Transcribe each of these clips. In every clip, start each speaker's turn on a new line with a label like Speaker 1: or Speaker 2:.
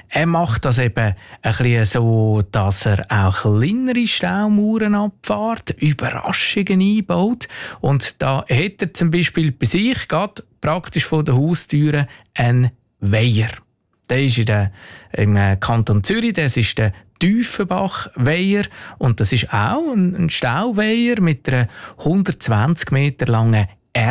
Speaker 1: Er macht das eben ein bisschen so, dass er auch kleinere Staumauern abfährt, Überraschungen einbaut. Und da hat er zum Beispiel bei sich gerade praktisch vor der Haustüre einen Weiher. Der ist im Kanton Zürich, das ist der Tiefenbach-Weiher. Und das ist auch ein Stauweiher mit einer 120 Meter langen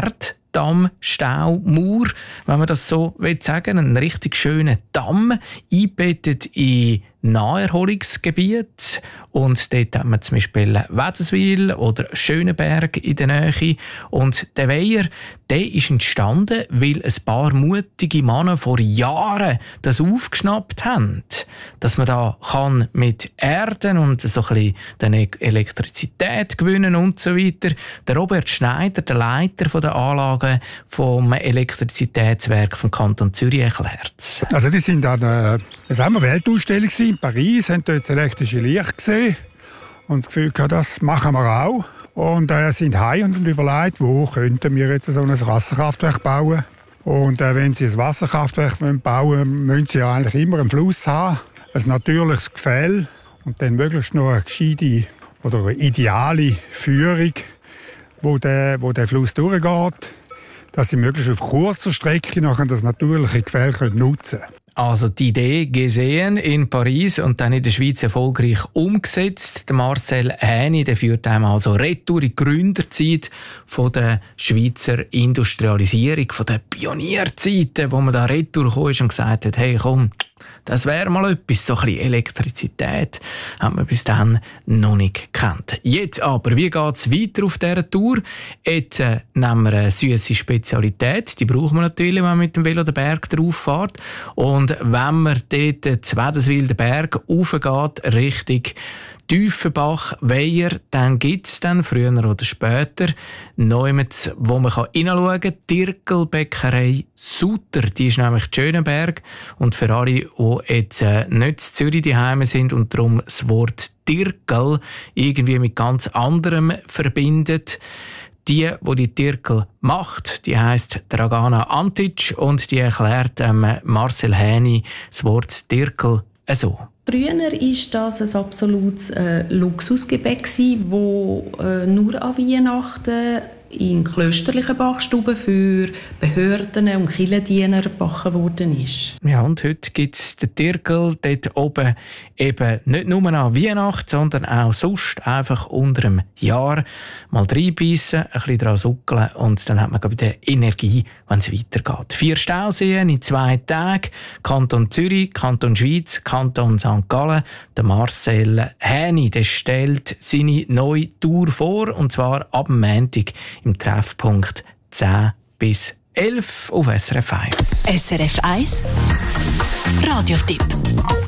Speaker 1: Erddamm-Staumauer, wenn man das so sagen will. Ein richtig schöner Damm, eingebettet in Naherholungsgebiet. Und dort hat man zum Beispiel Wädenswil oder Schönenberg in der Nähe. Und der Weiher, der ist entstanden, weil ein paar mutige Männer vor Jahren das aufgeschnappt haben. Dass man da kann mit Erden und so ein bisschen Elektrizität gewinnen und so weiter. Der Robert Schneider, der Leiter der Anlagen vom Elektrizitätswerk vom Kanton Zürich, erklärt.
Speaker 2: Also die sind an der Weltausstellung in Paris, haben dort das elektrische Licht gesehen und das Gefühl gehabt, das machen wir auch. Und sind heim und überlegt, wo könnten wir jetzt so ein Wasserkraftwerk bauen. Und wenn sie ein Wasserkraftwerk bauen wollen, müssen sie ja eigentlich immer einen Fluss haben, ein natürliches Gefälle und dann möglichst noch eine gescheite oder eine ideale Führung, wo der Fluss durchgeht, dass sie möglichst auf kurzer Strecke nachher das natürliche Gefälle nutzen können.
Speaker 1: Also die Idee gesehen in Paris und dann in der Schweiz erfolgreich umgesetzt. Der Marcel Häni, der führt einem also retour in die Gründerzeit von der Schweizer Industrialisierung, von der Pionierzeiten, wo man da retour kam und gesagt hat, hey komm, das wäre mal etwas, so ein bisschen Elektrizität, hat man bis dann noch nicht gekannt. Jetzt aber, wie geht es weiter auf dieser Tour? Jetzt nehmen wir eine süsse Spezialität, die brauchen wir natürlich, wenn man mit dem Velo den Berg drauf fährt. Und wenn man dort zu Wädenswil den Berg raufgeht, Richtung Tiefenbach, Weiher, dann gibt es dann früher oder später Neumet, wo man hineinschauen kann. Dirkelbäckerei Sutter, die ist nämlich in Schönenberg. Und für alle, die jetzt nicht in Zürich daheim sind und darum das Wort Dirkel irgendwie mit ganz anderem verbindet, die Dirkel macht, die heisst Dragana Antic und die erklärt Marcel Häni das Wort Dirkel so.
Speaker 3: Früher war das ein absolutes Luxusgebäck, das nur an Weihnachten in klösterlichen Backstuben für Behörden und Kirchendiener gebacken worden ist.
Speaker 1: Ja, und heute gibt es den Dirkel dort oben eben nicht nur an Weihnachten, sondern auch sonst einfach unter dem Jahr mal reinbeissen, ein bisschen dran suckeln und dann hat man wieder Energie, wenn es weitergeht. 4 Stauseen in 2 Tagen, Kanton Zürich, Kanton Schweiz, Kanton St. Gallen. Der Marcel Häni, der stellt seine neue Tour vor, und zwar ab dem Montag im Treffpunkt 10 bis 11 auf SRF 1.
Speaker 4: SRF 1 Radiotipp.